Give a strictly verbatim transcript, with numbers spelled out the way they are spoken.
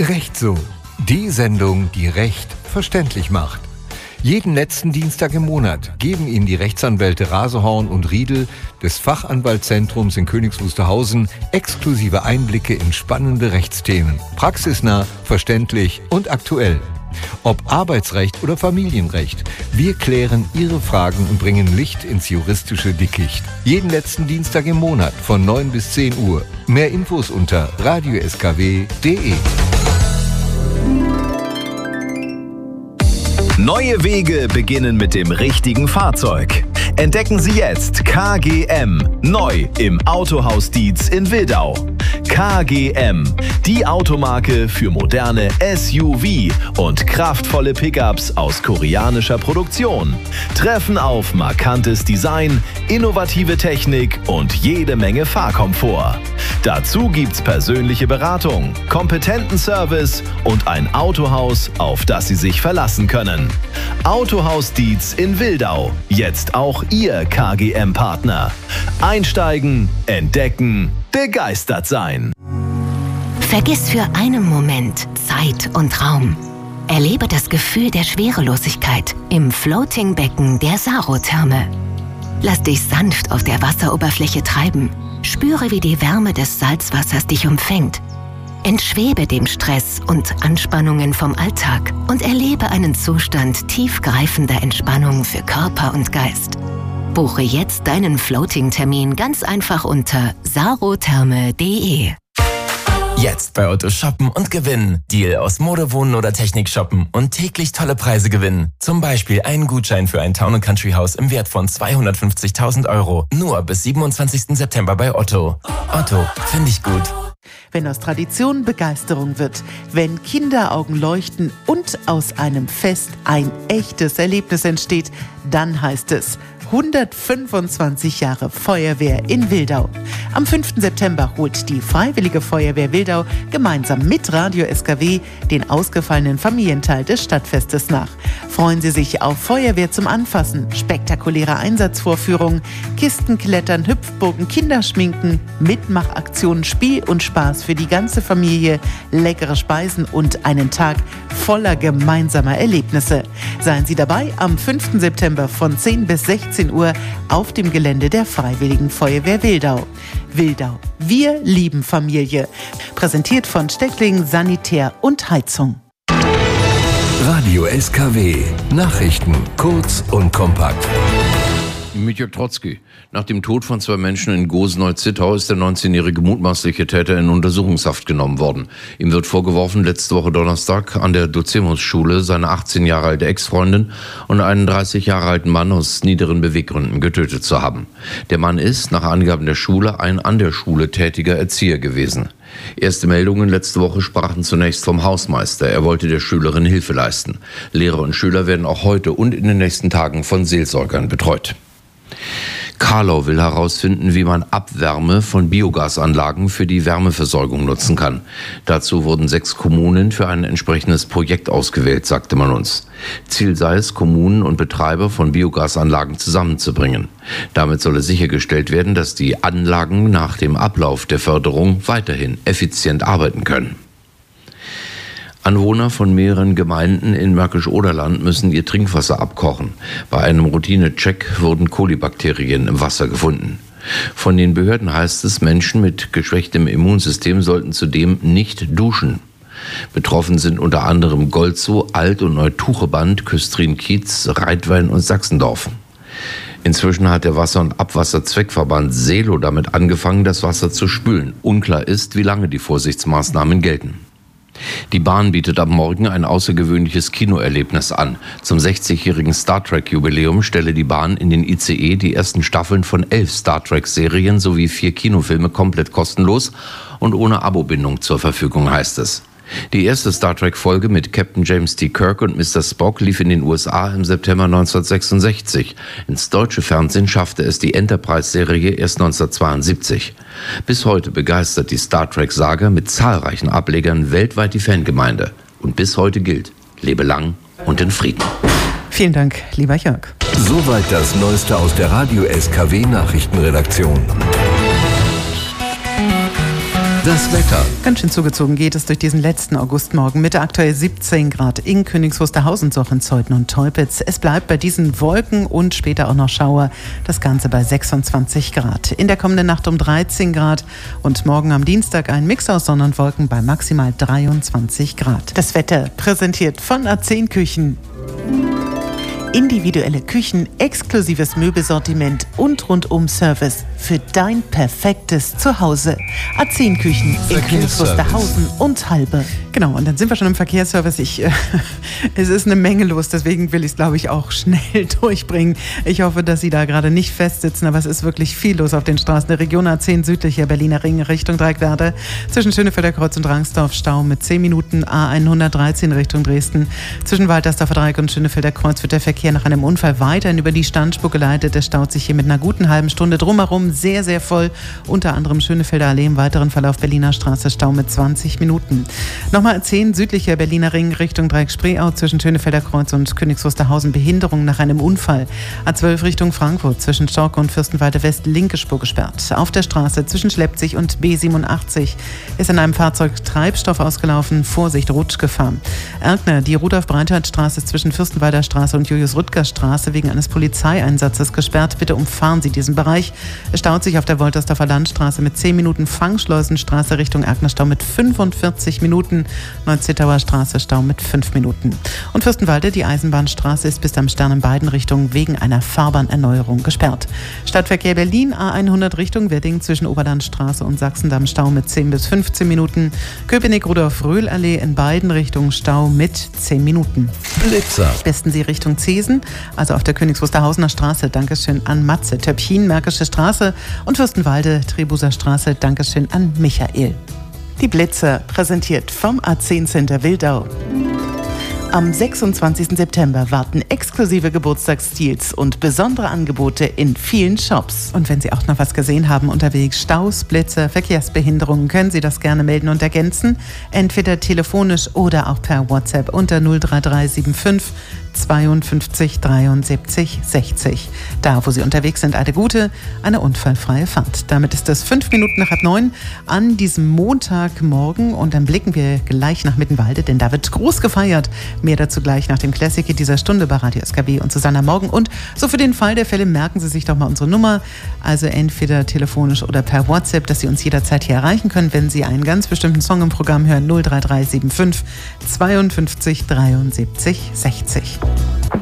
Recht so. Die Sendung, die Recht verständlich macht. Jeden letzten Dienstag im Monat geben Ihnen die Rechtsanwälte Rasehorn und Riedel des Fachanwaltszentrums in Königs Wusterhausen exklusive Einblicke in spannende Rechtsthemen. Praxisnah, verständlich und aktuell. Ob Arbeitsrecht oder Familienrecht, wir klären Ihre Fragen und bringen Licht ins juristische Dickicht. Jeden letzten Dienstag im Monat von neun bis zehn Uhr. Mehr Infos unter radio s k w punkt d e. Neue Wege beginnen mit dem richtigen Fahrzeug. Entdecken Sie jetzt K G M, neu im Autohaus Dietz in Wildau. K G M, die Automarke für moderne S U V und kraftvolle Pickups aus koreanischer Produktion. Treffen auf markantes Design, innovative Technik und jede Menge Fahrkomfort. Dazu gibt's persönliche Beratung, kompetenten Service und ein Autohaus, auf das Sie sich verlassen können. Autohaus Dietz in Wildau, jetzt auch Ihr K G M-Partner. Einsteigen, entdecken, begeistert sein. Vergiss für einen Moment Zeit und Raum. Erlebe das Gefühl der Schwerelosigkeit im Floating-Becken der Sarotherme. Lass dich sanft auf der Wasseroberfläche treiben. Spüre, wie die Wärme des Salzwassers dich umfängt. Entschwebe dem Stress und Anspannungen vom Alltag und erlebe einen Zustand tiefgreifender Entspannung für Körper und Geist. Buche jetzt deinen Floating-Termin ganz einfach unter sarotherme punkt d e. Jetzt bei Otto shoppen und gewinnen. Deal aus Mode, Wohnen oder Technik shoppen und täglich tolle Preise gewinnen. Zum Beispiel einen Gutschein für ein Town and Country Haus im Wert von zweihundertfünfzigtausend Euro. Nur bis siebenundzwanzigsten September bei Otto. Otto, finde ich gut. Wenn aus Tradition Begeisterung wird, wenn Kinderaugen leuchten und aus einem Fest ein echtes Erlebnis entsteht, dann heißt es hundertfünfundzwanzig Jahre Feuerwehr in Wildau. Am fünften September holt die Freiwillige Feuerwehr Wildau gemeinsam mit Radio S K W den ausgefallenen Familienteil des Stadtfestes nach. Freuen Sie sich auf Feuerwehr zum Anfassen, spektakuläre Einsatzvorführungen, Kistenklettern, Hüpfburgen, Kinderschminken, Mitmachaktionen, Spiel und Spaß für die ganze Familie, leckere Speisen und einen Tag voller gemeinsamer Erlebnisse. Seien Sie dabei am fünften September von zehn bis sechzehn Uhr auf dem Gelände der Freiwilligen Feuerwehr Wildau. Wildau, wir lieben Familie. Präsentiert von Steckling Sanitär und Heizung. Radio S K W. Nachrichten kurz und kompakt. Mit Jörg Trotzki. Nach dem Tod von zwei Menschen in Gosenau-Zittau ist der neunzehnjährige mutmaßliche Täter in Untersuchungshaft genommen worden. Ihm wird vorgeworfen, letzte Woche Donnerstag an der Dozemus-Schule seine achtzehn Jahre alte Ex-Freundin und einen dreißig Jahre alten Mann aus niederen Beweggründen getötet zu haben. Der Mann ist, nach Angaben der Schule, ein an der Schule tätiger Erzieher gewesen. Erste Meldungen letzte Woche sprachen zunächst vom Hausmeister. Er wollte der Schülerin Hilfe leisten. Lehrer und Schüler werden auch heute und in den nächsten Tagen von Seelsorgern betreut. Carlau will herausfinden, wie man Abwärme von Biogasanlagen für die Wärmeversorgung nutzen kann. Dazu wurden sechs Kommunen für ein entsprechendes Projekt ausgewählt, sagte man uns. Ziel sei es, Kommunen und Betreiber von Biogasanlagen zusammenzubringen. Damit solle sichergestellt werden, dass die Anlagen nach dem Ablauf der Förderung weiterhin effizient arbeiten können. Anwohner von mehreren Gemeinden in Märkisch-Oderland müssen ihr Trinkwasser abkochen. Bei einem Routinecheck wurden Kolibakterien im Wasser gefunden. Von den Behörden heißt es, Menschen mit geschwächtem Immunsystem sollten zudem nicht duschen. Betroffen sind unter anderem Golzow, Alt- und Neutucheband, Küstrin-Kiez, Reitwein und Sachsendorf. Inzwischen hat der Wasser- und Abwasserzweckverband Seelow damit angefangen, das Wasser zu spülen. Unklar ist, wie lange die Vorsichtsmaßnahmen gelten. Die Bahn bietet ab morgen ein außergewöhnliches Kinoerlebnis an. Zum sechzigjährigen Star Trek-Jubiläum stelle die Bahn in den I C E die ersten Staffeln von elf Star Trek-Serien sowie vier Kinofilme komplett kostenlos und ohne Abobindung zur Verfügung, heißt es. Die erste Star Trek-Folge mit Captain James T. Kirk und Mister Spock lief in den U S A im September neunzehnhundertsechsundsechzig. Ins deutsche Fernsehen schaffte es die Enterprise-Serie erst neunzehnhundertzweiundsiebzig. Bis heute begeistert die Star Trek-Saga mit zahlreichen Ablegern weltweit die Fangemeinde. Und bis heute gilt: Lebe lang und in Frieden. Vielen Dank, lieber Jörg. Soweit das Neueste aus der Radio S K W Nachrichtenredaktion. Das Wetter. Ganz schön zugezogen geht es durch diesen letzten Augustmorgen mit aktuell siebzehn Grad in Königs Wusterhausen, Sochenzeuthen und Teupitz. Es bleibt bei diesen Wolken und später auch noch Schauer. Das Ganze bei sechsundzwanzig Grad. In der kommenden Nacht um dreizehn Grad und morgen am Dienstag ein Mix aus Sonne und Wolken bei maximal dreiundzwanzig Grad. Das Wetter präsentiert von A zehn Küchen. Individuelle Küchen, exklusives Möbelsortiment und Rundum-Service für dein perfektes Zuhause. A zehn Küchen in Königs Wusterhausen und Halbe. Genau, und dann sind wir schon im Verkehrsservice. Ich, äh, es ist eine Menge los, deswegen will ich es, glaube ich, auch schnell durchbringen. Ich hoffe, dass Sie da gerade nicht festsitzen, aber es ist wirklich viel los auf den Straßen der Region. A zehn südlicher Berliner Ring Richtung Dreikwerde. Zwischen Schönefelder Kreuz und Rangsdorf Stau mit zehn Minuten. A hundertdreizehn Richtung Dresden. Zwischen Waltersdorfer Dreieck und Schönefelder Kreuz wird der Verkehr nach einem Unfall weiterhin über die Standspur geleitet. Es staut sich hier mit einer guten halben Stunde drumherum sehr, sehr voll. Unter anderem Schönefelder Allee im weiteren Verlauf Berliner Straße Stau mit zwanzig Minuten. Nochmal A zehn südlicher Berliner Ring Richtung Dreieck-Spreeau zwischen Schönefelder Kreuz und Königs Wusterhausen Behinderung nach einem Unfall. A zwölf Richtung Frankfurt zwischen Storke und Fürstenwalde West linke Spur gesperrt. Auf der Straße zwischen Schleppzig und B siebenundachtzig ist in einem Fahrzeug Treibstoff ausgelaufen. Vorsicht, Rutschgefahr. Erkner, die Rudolf-Breitscheid-Straße zwischen Fürstenwalder Straße und Julius-Rüttger Straße wegen eines Polizeieinsatzes gesperrt. Bitte umfahren Sie diesen Bereich. Es staut sich auf der Woltersdorfer Landstraße mit zehn Minuten. Fangschleusenstraße Richtung Erkner Stau mit fünfundvierzig Minuten. Neu-Zittauer Straße Stau mit fünf Minuten. Und Fürstenwalde, die Eisenbahnstraße ist bis am Stern in beiden Richtungen wegen einer Fahrbahnerneuerung gesperrt. Stadtverkehr Berlin A hundert Richtung Wedding zwischen Oberlandstraße und Sachsendamm Stau mit zehn bis fünfzehn Minuten. Köpenick-Rudolf-Röhl-Allee in beiden Richtungen Stau mit zehn Minuten. Blitzer. Besten Sie Richtung Zesen, also auf der Königs Wusterhausener Straße. Dankeschön an Matze. Töpfchen, Märkische Straße und Fürstenwalde, Trebuser Straße. Dankeschön an Michael. Die Blitzer präsentiert vom A zehn Center Wildau. Am sechsundzwanzigsten September warten exklusive Geburtstagsdeals und besondere Angebote in vielen Shops. Und wenn Sie auch noch was gesehen haben unterwegs, Staus, Blitzer, Verkehrsbehinderungen, können Sie das gerne melden und ergänzen. Entweder telefonisch oder auch per WhatsApp unter null drei drei sieben fünf zweiundfünfzig dreiundsiebzig sechzig. Da, wo Sie unterwegs sind, eine gute, eine unfallfreie Fahrt. Damit ist es fünf Minuten nach halb neun an diesem Montagmorgen und dann blicken wir gleich nach Mittenwalde, denn da wird groß gefeiert. Mehr dazu gleich nach dem Classic dieser Stunde bei Radio S K W und Susanna Morgen. Und so für den Fall der Fälle merken Sie sich doch mal unsere Nummer, also entweder telefonisch oder per WhatsApp, dass Sie uns jederzeit hier erreichen können, wenn Sie einen ganz bestimmten Song im Programm hören. null drei drei sieben fünf zweiundfünfzig dreiundsiebzig sechzig.